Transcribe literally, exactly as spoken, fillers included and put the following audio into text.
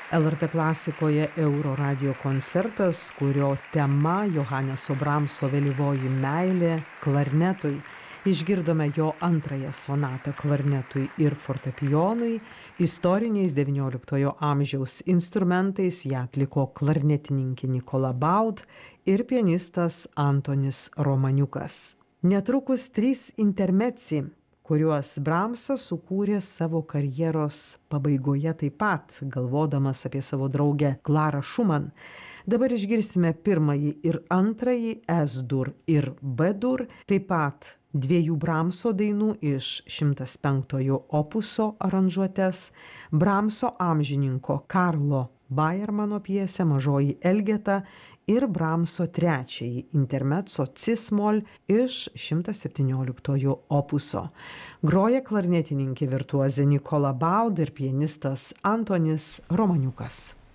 L R T klasikoje Euro radijo koncertas, kurio tema Johaneso Bramso vėlyvoji meilė klarnetui. Išgirdome jo antrąją sonatą klarnetui ir fortepijonui. Istoriniais devynioliktojo amžiaus instrumentais ją atliko klarnetininkė Nikola Baud ir pianistas Antonis Romaniukas. Netrukus trys intermeci, kuriuos Bramsas sukūrė savo karjeros pabaigoje taip pat, galvodamas apie savo draugę Klarą Šuman. Dabar išgirsime pirmąjį ir antrąjį S-dur ir B-dur, taip pat dviejų Bramso dainų iš šimtas penktojo opuso aranžuotes, Bramso amžininko Karlo Bajermano pjesę Mažoji Elgeta ir Bramso trečiąjį intermezzo cis-mol iš šimtas septynioliktojo opuso. Groja klarnetininkė virtuozė Nikola Baud ir pianistas Antonis Romaniukas.